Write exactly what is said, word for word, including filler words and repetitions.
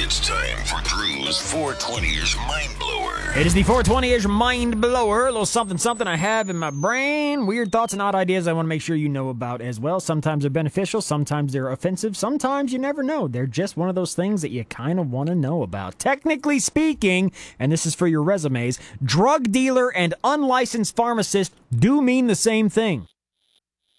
It's time for Drew's four twenty-ish Mind Blower. It is the four twenty-ish Mind Blower. A little something something I have in my brain. Weird thoughts and odd ideas I want to make sure you know about as well. Sometimes they're beneficial. Sometimes they're offensive. Sometimes you never know. They're just one of those things that you kind of want to know about. Technically speaking, and this is for your resumes, drug dealer and unlicensed pharmacist do mean the same thing.